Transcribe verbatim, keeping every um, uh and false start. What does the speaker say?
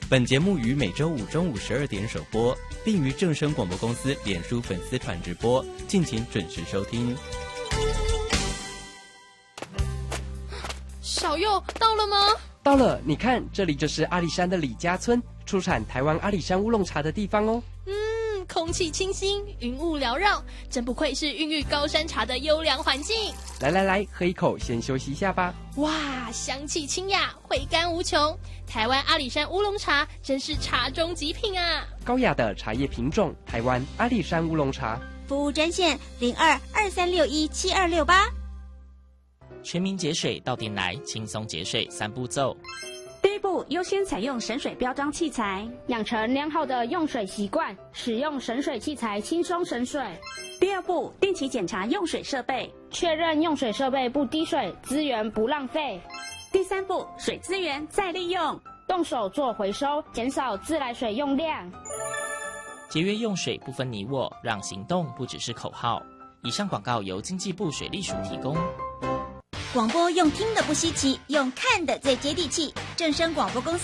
本节目于每周五中午十二点首播，并于正声广播公司脸书粉丝团直播，敬请准时收听。 小佑到了吗？ 到了，你看，这里就是阿里山的李家村，出产台湾阿里山乌龙茶的地方哦。 嗯，空气清新，云雾缭绕，真不愧是孕育高山茶的优良环境。 来来来，喝一口，先休息一下吧。 哇，香气清雅，回甘无穷。台湾阿里山乌龙茶真是茶中极品啊！ 高雅的茶叶品种，台湾阿里山乌龙茶。 服务专线零二二三六一七二六八。 全民节水到店来，轻松节水三步骤。 第一步，优先采用省水标章器材， 养成良好的用水习惯，使用省水器材轻松省水。 第二步，定期检查用水设备， 确认用水设备不滴水，资源不浪费。 第三步，水资源再利用， 动手做回收，减少自来水用量。 节约用水不分你我，让行动不只是口号。以上广告由经济部水利署提供。 广播用听的不稀奇，用看的最接地气。正声广播公司